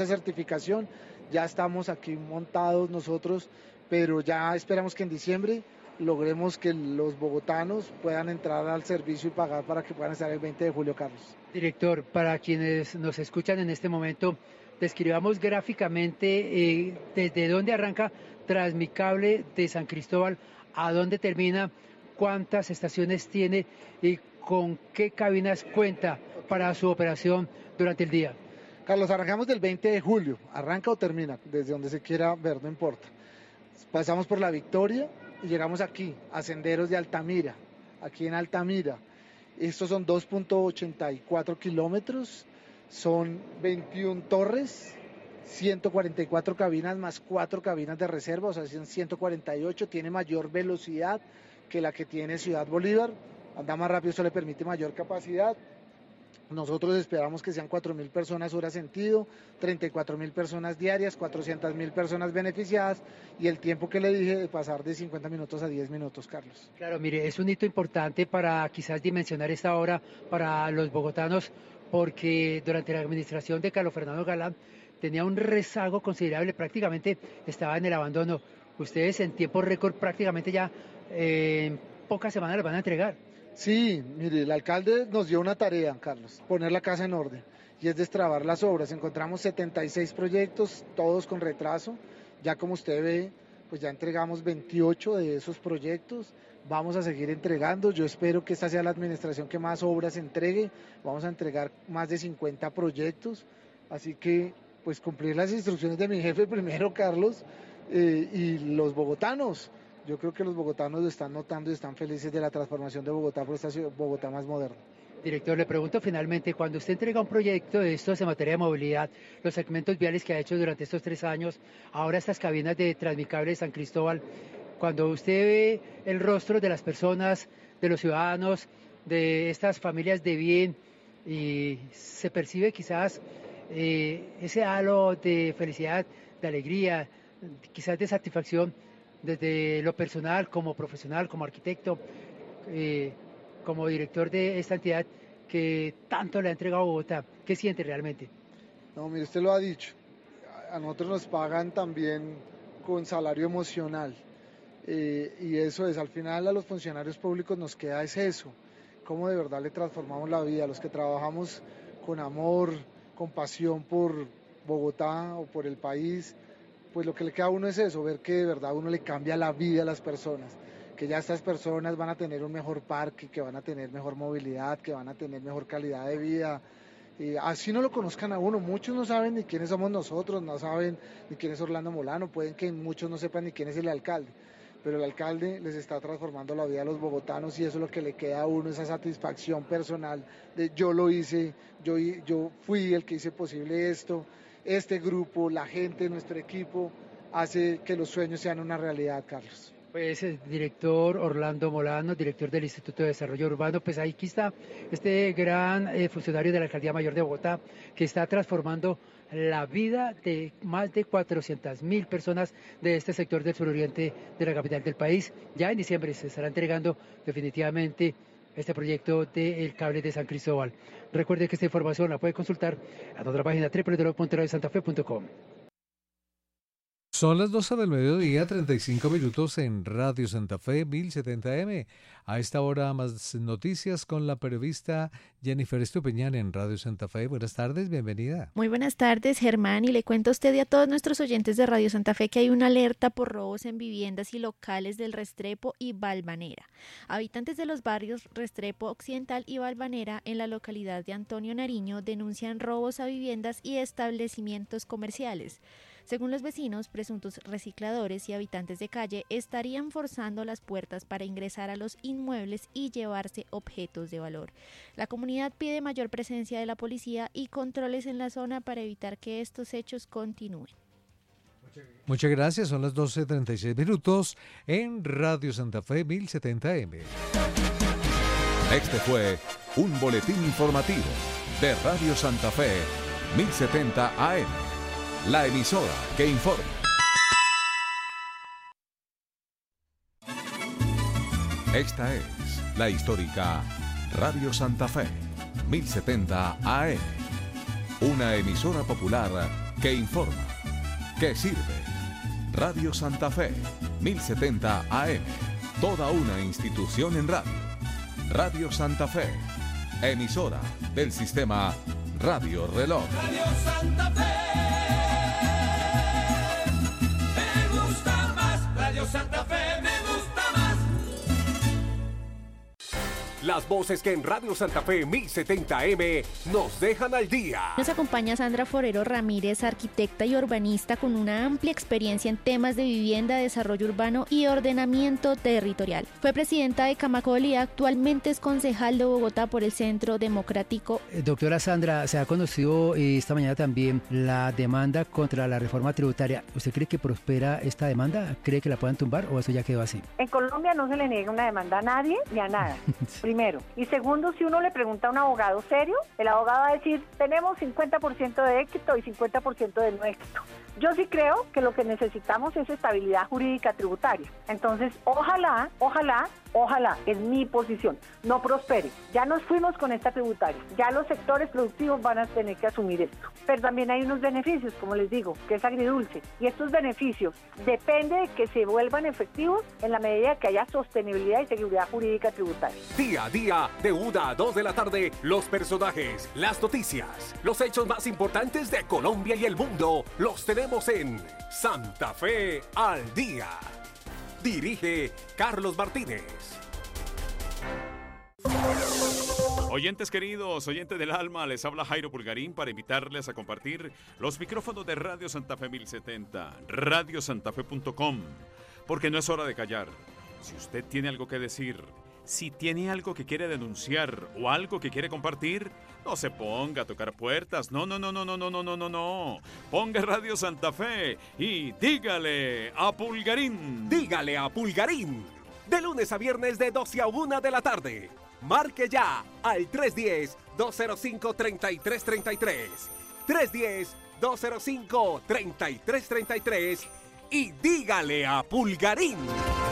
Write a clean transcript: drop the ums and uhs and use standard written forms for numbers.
certificación, ya estamos aquí montados nosotros, pero ya esperamos que en diciembre logremos que los bogotanos puedan entrar al servicio y pagar para que puedan estar el 20 de julio, Carlos. Director, para quienes nos escuchan en este momento, describamos gráficamente desde dónde arranca Transmicable de San Cristóbal, a dónde termina, cuántas estaciones tiene y con qué cabinas cuenta para su operación durante el día. Carlos, arrancamos del 20 de julio, arranca o termina, desde donde se quiera ver, no importa. Pasamos por La Victoria y llegamos aquí, a Senderos de Altamira, aquí en Altamira. Estos son 2.84 kilómetros, son 21 torres, 144 cabinas más 4 cabinas de reserva, o sea, son 148, tiene mayor velocidad que la que tiene Ciudad Bolívar, anda más rápido, eso le permite mayor capacidad. Nosotros esperamos que sean 4.000 personas hora sentido, 34.000 personas diarias, 400.000 personas beneficiadas y el tiempo que le dije de pasar de 50 minutos a 10 minutos, Carlos. Claro, mire, es un hito importante para quizás dimensionar esta hora para los bogotanos, porque durante la administración de Carlos Fernando Galán tenía un rezago considerable, prácticamente estaba en el abandono. Ustedes en tiempo récord prácticamente ya en pocas semanas les van a entregar. Sí, mire, el alcalde nos dio una tarea, Carlos, poner la casa en orden, y es destrabar las obras. Encontramos 76 proyectos, todos con retraso. Ya como usted ve, pues ya entregamos 28 de esos proyectos. Vamos a seguir entregando. Yo espero que esta sea la administración que más obras entregue. Vamos a entregar más de 50 proyectos. Así que, pues cumplir las instrucciones de mi jefe primero, Carlos, y los bogotanos. Yo creo que los bogotanos lo están notando y están felices de la transformación de Bogotá por esta ciudad, Bogotá más moderna. Director, le pregunto finalmente, cuando usted entrega un proyecto de estos en materia de movilidad, los segmentos viales que ha hecho durante estos 3 años, ahora estas cabinas de Transmicable de San Cristóbal, cuando usted ve el rostro de las personas, de los ciudadanos, de estas familias de bien, y se percibe quizás ese halo de felicidad, de alegría, quizás de satisfacción, desde lo personal, como profesional, como arquitecto, como director de esta entidad que tanto le ha entregado a Bogotá. ¿Qué siente realmente? No, mire, usted lo ha dicho. A nosotros nos pagan también con salario emocional. Y eso es, al final a los funcionarios públicos nos queda es eso. Cómo de verdad le transformamos la vida. Los que trabajamos con amor, con pasión por Bogotá o por el país, pues lo que le queda a uno es eso, ver que de verdad uno le cambia la vida a las personas, que ya estas personas van a tener un mejor parque, que van a tener mejor movilidad, que van a tener mejor calidad de vida. Así no lo conozcan a uno, muchos no saben ni quiénes somos nosotros, no saben ni quién es Orlando Molano, pueden que muchos no sepan ni quién es el alcalde, pero el alcalde les está transformando la vida a los bogotanos y eso es lo que le queda a uno, esa satisfacción personal de yo lo hice, yo fui el que hice posible esto. Este grupo, la gente, nuestro equipo, hace que los sueños sean una realidad, Carlos. Pues el director Orlando Molano, director del Instituto de Desarrollo Urbano, pues aquí está este gran funcionario de la Alcaldía Mayor de Bogotá que está transformando la vida de más de 400.000 personas de este sector del suroriente de la capital del país. Ya en diciembre se estará entregando definitivamente este proyecto del cable de San Cristóbal. Recuerde que esta información la puede consultar a nuestra página www.radiosantafe.com. Son las 12 del mediodía, 35 minutos en Radio Santa Fe 1070M. A esta hora más noticias con la periodista Jennifer Estupiñán en Radio Santa Fe. Buenas tardes, bienvenida. Muy buenas tardes, Germán, y le cuento a usted y a todos nuestros oyentes de Radio Santa Fe que hay una alerta por robos en viviendas y locales del Restrepo y Balvanera. Habitantes de los barrios Restrepo Occidental y Balvanera en la localidad de Antonio Nariño denuncian robos a viviendas y establecimientos comerciales. Según los vecinos, presuntos recicladores y habitantes de calle estarían forzando las puertas para ingresar a los inmuebles y llevarse objetos de valor. La comunidad pide mayor presencia de la policía y controles en la zona para evitar que estos hechos continúen. Muchas gracias, son las 12:36 minutos en Radio Santa Fe 1070M. Este fue un boletín informativo de Radio Santa Fe 1070 AM. La emisora que informa. Esta es la histórica Radio Santa Fe 1070 AM, una emisora popular que informa, que sirve. Radio Santa Fe, 1070 AM. Toda una institución en radio. Radio Santa Fe, emisora del sistema Radio Reloj. Radio Santa Fe, me gusta más. Radio Santa Fe, me gusta más. Las voces que en Radio Santa Fe 1070M nos dejan al día. Nos acompaña Sandra Forero Ramírez, arquitecta y urbanista con una amplia experiencia en temas de vivienda, desarrollo urbano y ordenamiento territorial. Fue presidenta de Camacol y actualmente es concejal de Bogotá por el Centro Democrático. Doctora Sandra, se ha conocido esta mañana también la demanda contra la reforma tributaria. ¿Usted cree que prospera esta demanda? ¿Cree que la puedan tumbar o eso ya quedó así? En Colombia no se le niega una demanda a nadie ni a nada. Primero. Y segundo, si uno le pregunta a un abogado serio, el abogado va a decir, tenemos 50% de éxito y 50% de no éxito. Yo sí creo que lo que necesitamos es estabilidad jurídica tributaria. Entonces, ojalá, es mi posición, no prospere. Ya nos fuimos con esta tributaria, ya los sectores productivos van a tener que asumir esto. Pero también hay unos beneficios, como les digo, que es agridulce. Y estos beneficios depende de que se vuelvan efectivos en la medida que haya sostenibilidad y seguridad jurídica tributaria. Día a día, de 1 a 2 de la tarde, los personajes, las noticias, los hechos más importantes de Colombia y el mundo, los tenemos en Santa Fe al Día. Dirige Carlos Martínez. Oyentes queridos, oyentes del alma, les habla Jairo Pulgarín para invitarles a compartir los micrófonos de Radio Santa Fe 1070, radiosantafe.com, porque no es hora de callar. Si usted tiene algo que decir, si tiene algo que quiere denunciar o algo que quiere compartir, no se ponga a tocar puertas. No. Ponga Radio Santa Fe y dígale a Pulgarín. Dígale a Pulgarín. De lunes a viernes de 12 a 1 de la tarde. Marque ya al 310-205-3333. 310-205-3333 y dígale a Pulgarín.